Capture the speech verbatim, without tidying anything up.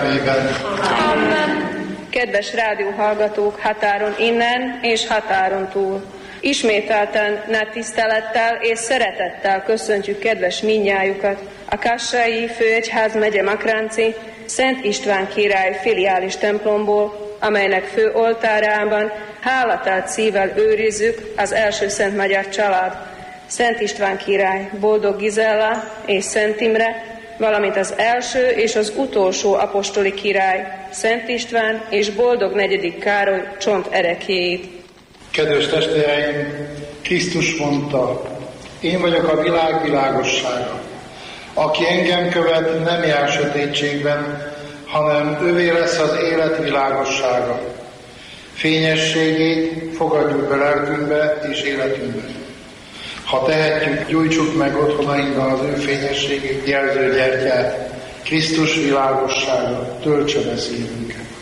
kegyelmében. Amen. Kedves rádióhallgatók határon innen és határon túl! Ismételten nagy tisztelettel és szeretettel köszöntjük kedves mindnyájukat a Kassai Főegyházmegye Makránci Szent István király filiális templomból, amelynek fő oltárában hálatált szívvel őrizzük az első Szent Magyar család, Szent István király, Boldog Gizella és Szent Imre, valamint az első és az utolsó apostoli király, Szent István és Boldog negyedik Károly csont ereklyéit. Kedves testvéreim, Krisztus mondta, én vagyok a világ világossága. Aki engem követ, nem jár sötétségben, hanem ővé lesz az élet világossága. Fényességét fogadjuk be lelkünkbe és életünkbe. Ha tehetjük, gyújtsuk meg otthonainkban az ő fényességét jelző gyertyát, Krisztus világossága töltse be szívünket.